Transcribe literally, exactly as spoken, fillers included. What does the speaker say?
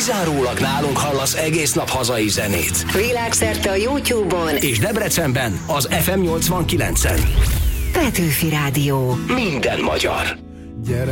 kizárólag nálunk hallasz egész nap hazai zenét. Világszerte a YouTube-on és Debrecenben az ef em nyolcvankilencen. Petőfi Rádió. Minden magyar. Gyere